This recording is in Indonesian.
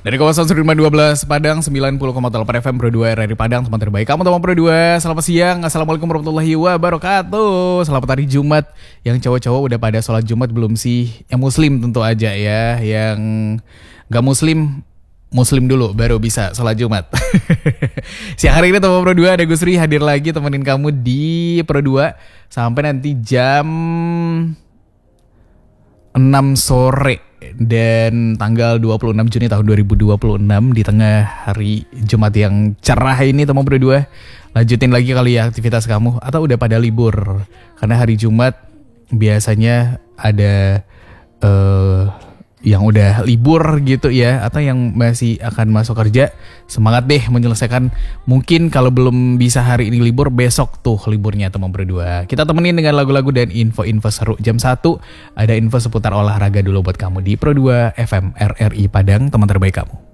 Dari kawasan Sudirman 12 Padang 90,8 FM Pro 2 RRI Padang, teman terbaik kamu teman Pro 2. Selamat siang, Assalamualaikum warahmatullahi wabarakatuh. Selamat hari Jumat. Yang cowok-cowok udah pada sholat Jumat belum sih? Yang muslim tentu aja ya. Yang gak muslim, muslim dulu baru bisa sholat Jumat. Siang hari ini teman Pro 2 ada Gusri hadir lagi temenin kamu di Pro 2 sampai nanti jam 6 sore dan tanggal 26 Juni tahun 2026 di tengah hari Jumat yang cerah ini teman berdua. Lanjutin lagi kali ya aktivitas kamu atau udah pada libur, karena hari Jumat biasanya ada yang udah libur gitu ya, atau yang masih akan masuk kerja. Semangat deh menyelesaikan, mungkin kalau belum bisa hari ini libur, besok tuh liburnya teman berdua. Kita temenin dengan lagu-lagu dan info-info seru. Jam 1 ada info seputar olahraga dulu buat kamu di Pro 2 FM RRI Padang, teman terbaik kamu.